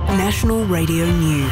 National Radio News.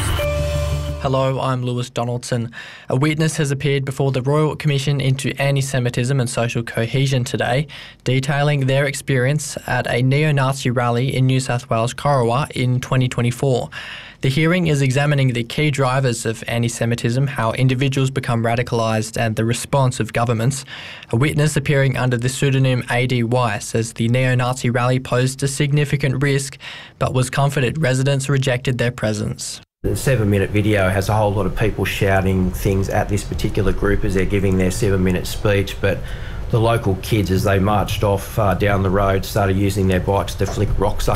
Hello, I'm Lewis Donaldson. A witness has appeared before the Royal Commission into Anti-Semitism and Social Cohesion today, detailing their experience at a neo-Nazi rally in New South Wales, Corowa, in 2024. The hearing is examining the key drivers of anti-Semitism, how individuals become radicalised and the response of governments. A witness appearing under the pseudonym ADY says the neo-Nazi rally posed a significant risk but was comforted residents rejected their presence. The 7-minute video has a whole lot of people shouting things at this particular group as they're giving their 7-minute speech, but the local kids, as they marched off down the road, started using their bikes to flick rocks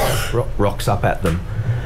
up at them.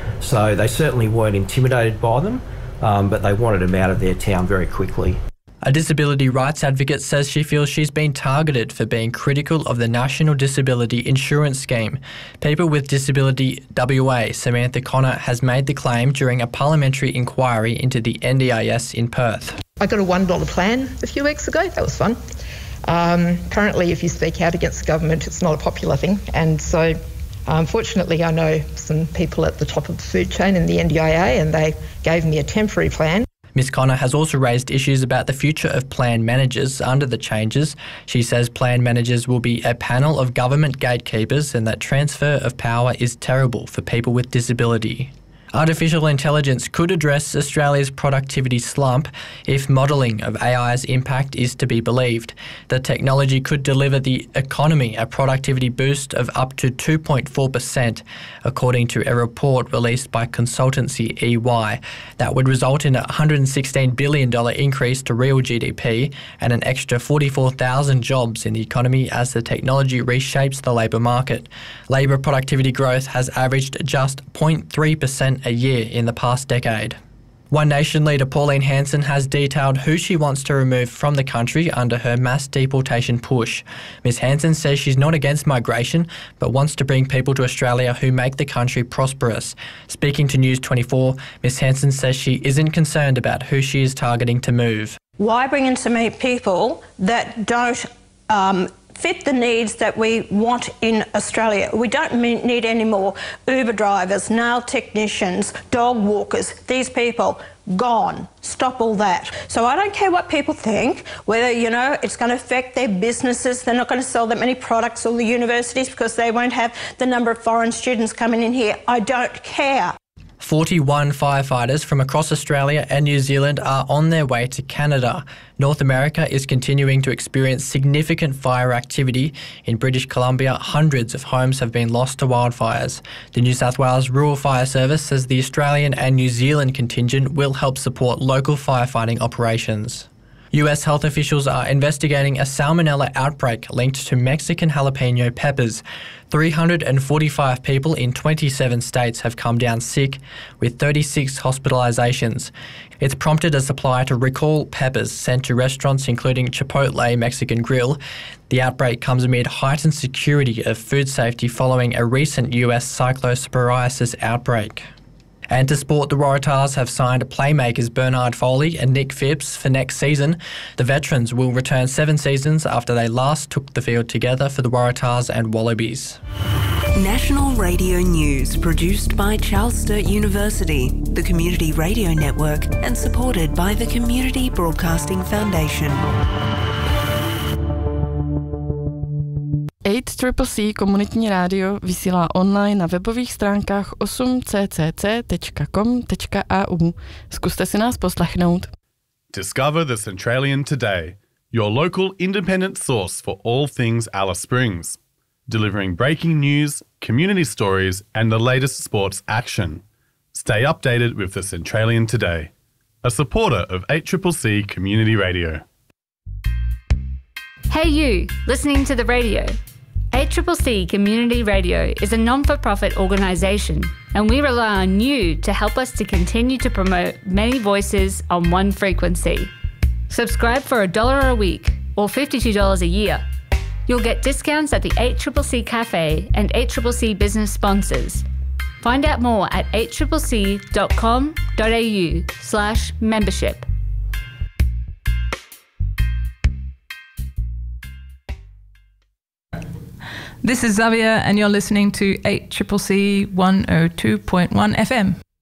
So they certainly weren't intimidated by them, but they wanted them out of their town very quickly. A disability rights advocate says she feels she's been targeted for being critical of the National Disability Insurance Scheme. People with Disability WA Samantha Connor has made the claim during a parliamentary inquiry into the NDIS in Perth. I got a $1 plan a few weeks ago. That was fun. Currently, if you speak out against the government, it's not a popular thing. And so, fortunately, I know some people at the top of the food chain in the NDIA, and they gave me a temporary plan. Ms Connor has also raised issues about the future of plan managers under the changes. She says plan managers will be a panel of government gatekeepers and that transfer of power is terrible for people with disability. Artificial intelligence could address Australia's productivity slump if modelling of AI's impact is to be believed. The technology could deliver the economy a productivity boost of up to 2.4%, according to a report released by consultancy EY. That would result in a $116 billion increase to real GDP and an extra 44,000 jobs in the economy as the technology reshapes the labour market. Labour productivity growth has averaged just 0.3% a year in the past decade. One Nation leader Pauline Hanson has detailed who she wants to remove from the country under her mass deportation push. Ms Hanson says she's not against migration but wants to bring people to Australia who make the country prosperous. Speaking to News 24, Ms Hanson says she isn't concerned about who she is targeting to move. Why bring in so many people that don't fit the needs that we want in Australia? We don't need any more Uber drivers, nail technicians, dog walkers. These people, gone. Stop all that. So I don't care what people think, whether, it's going to affect their businesses. They're not going to sell that many products, or the universities, because they won't have the number of foreign students coming in here. I don't care. 41 firefighters from across Australia and New Zealand are on their way to Canada. North America is continuing to experience significant fire activity. In British Columbia, hundreds of homes have been lost to wildfires. The New South Wales Rural Fire Service says the Australian and New Zealand contingent will help support local firefighting operations. US health officials are investigating a salmonella outbreak linked to Mexican jalapeno peppers. 345 people in 27 states have come down sick, with 36 hospitalizations. It's prompted a supplier to recall peppers sent to restaurants including Chipotle Mexican Grill. The outbreak comes amid heightened security of food safety following a recent US cyclosporiasis outbreak. And to sport, the Waratahs have signed playmakers Bernard Foley and Nick Phipps for next season. The veterans will return 7 seasons after they last took the field together for the Waratahs and Wallabies. National Radio News, produced by Charles Sturt University, the Community Radio Network, and supported by the Community Broadcasting Foundation. 8CCC komunitní rádio vysílá online na webových stránkách 8ccc.com.au. Zkuste si nás poslechnout. Discover the Centralian today, your local independent source for all things Alice Springs, delivering breaking news, community stories, and the latest sports action. Stay updated with the Centralian today, a supporter of 8CCC Community Radio. Hey you, listening to the radio. 8CCC Community Radio is a non-for-profit organisation, and we rely on you to help us to continue to promote many voices on one frequency. Subscribe for $1 a week or $52 a year. You'll get discounts at the 8CCC Cafe and 8CCC business sponsors. Find out more at 8ccc.com.au/membership. This is Xavier, and you're listening to 8CCC 102.1 FM.